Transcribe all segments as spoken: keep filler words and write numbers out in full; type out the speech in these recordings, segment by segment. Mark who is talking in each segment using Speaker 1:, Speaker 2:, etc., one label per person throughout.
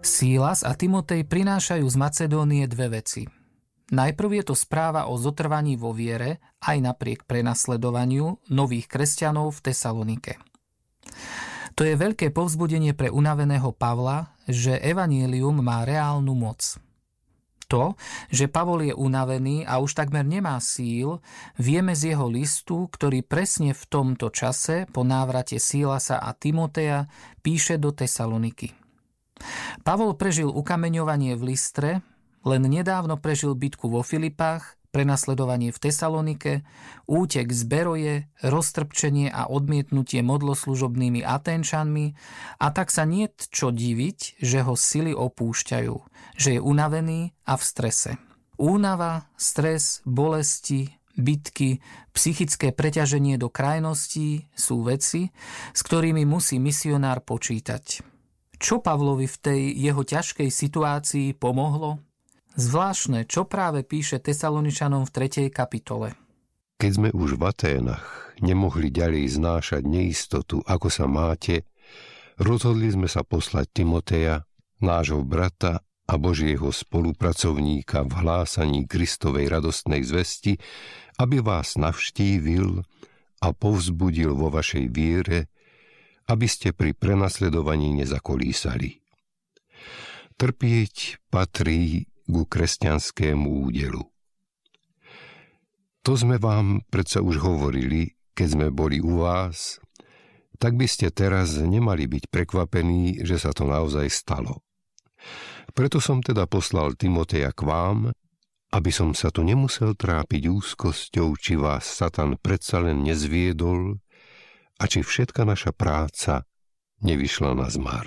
Speaker 1: Sílas a Timotej prinášajú z Macedónie dve veci. Najprv je to správa o zotrvaní vo viere aj napriek prenasledovaniu nových kresťanov v Tesalonike. To je veľké povzbudenie pre unaveného Pavla, že evanjelium má reálnu moc. To, že Pavol je unavený a už takmer nemá síl, vieme z jeho listu, ktorý presne v tomto čase po návrate Sílasa a Timoteja píše do Tesaloniky. Pavol prežil ukameňovanie v Listre, len nedávno prežil bitku vo Filipách, prenasledovanie v Tesalonike, útek z Beroje, roztrpčenie a odmietnutie modloslužobnými Aténčanmi, a tak sa niet čo diviť, že ho sily opúšťajú, že je unavený a v strese. Únava, stres, bolesti, bitky, psychické preťaženie do krajností sú veci, s ktorými musí misionár počítať. Čo Pavlovi v tej jeho ťažkej situácii pomohlo? Zvláštne, čo práve píše Tesaloničanom v tretej kapitole.
Speaker 2: Keď sme už v Aténach nemohli ďalej znášať neistotu, ako sa máte, rozhodli sme sa poslať Timoteja, nášho brata a Božieho spolupracovníka v hlásaní Kristovej radostnej zvesti, aby vás navštívil a povzbudil vo vašej viere, aby ste pri prenasledovaní nezakolísali. Trpieť patrí ku kresťanskému údelu. To sme vám predsa už hovorili, keď sme boli u vás, tak by ste teraz nemali byť prekvapení, že sa to naozaj stalo. Preto som teda poslal Timoteja k vám, aby som sa tu nemusel trápiť úzkosťou, či vás Satan predsa len nezviedol a či všetka naša práca nevyšla na zmar.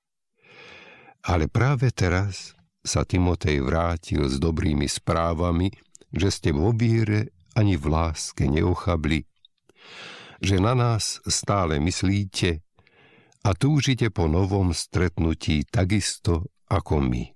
Speaker 2: Ale práve teraz sa Timotej vrátil s dobrými správami, že ste vo viere ani v láske neochabli, že na nás stále myslíte a túžite po novom stretnutí takisto ako my.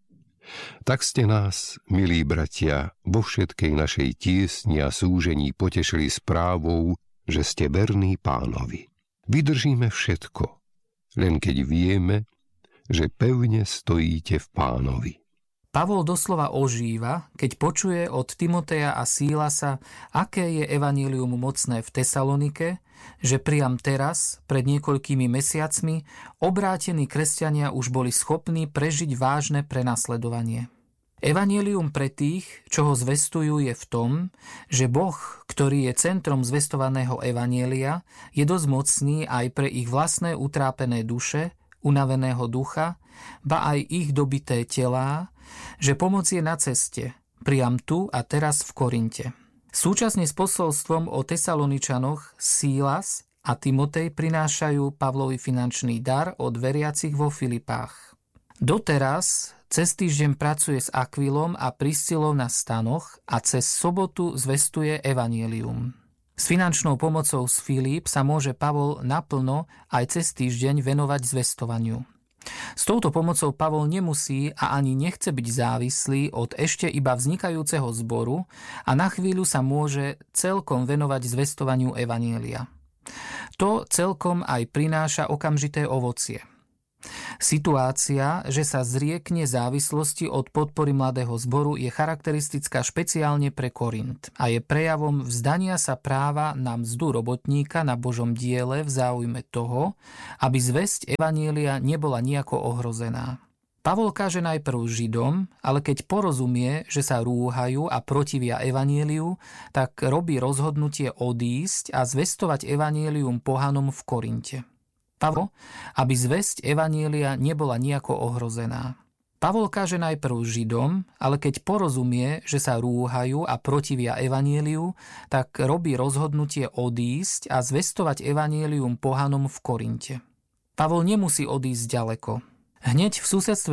Speaker 2: Tak ste nás, milí bratia, vo všetkej našej tiesni a súžení potešili správou, že ste verní Pánovi. Vydržíme všetko, len keď vieme, že pevne stojíte v Pánovi.
Speaker 1: Pavol doslova ožíva, keď počuje od Timoteja a Sílasa, aké je evanjelium mocné v Tesalonike, že priam teraz, pred niekoľkými mesiacmi, obrátení kresťania už boli schopní prežiť vážne prenasledovanie. Evanjelium pre tých, čo ho zvestujú, je v tom, že Boh, ktorý je centrom zvestovaného evanjelia, je dosť mocný aj pre ich vlastné utrápené duše, unaveného ducha, ba aj ich dobité telá, že pomoc je na ceste, priam tu a teraz v Korinte. Súčasne s posolstvom o Tesaloničanoch Sílas a Timotej prinášajú Pavlovi finančný dar od veriacich vo Filipách. Doteraz cez týždeň pracuje s Akvilom a Priscilou na stanoch a cez sobotu zvestuje evanjelium. S finančnou pomocou z Filip sa môže Pavol naplno aj cez týždeň venovať zvestovaniu. S touto pomocou Pavol nemusí a ani nechce byť závislý od ešte iba vznikajúceho zboru a na chvíľu sa môže celkom venovať zvestovaniu evanjelia. To celkom aj prináša okamžité ovocie. Situácia, že sa zriekne závislosti od podpory mladého zboru, je charakteristická špeciálne pre Korint a je prejavom vzdania sa práva na mzdu robotníka na Božom diele v záujme toho, aby zvesť evanjelia nebola nejako ohrozená. Pavol káže najprv Židom, ale keď porozumie, že sa rúhajú a protivia evanjeliu, tak robí rozhodnutie odísť a zvestovať evanjelium pohanom v Korinte. Pavol, aby zvesť evanjelia nebola nejako ohrozená. Pavol káže najprv Židom, ale keď porozumie, že sa rúhajú a protivia evanjeliu, tak robí rozhodnutie odísť a zvestovať evanjelium pohanom v Korinte. Pavol nemusí odísť ďaleko. Hneď v susedstve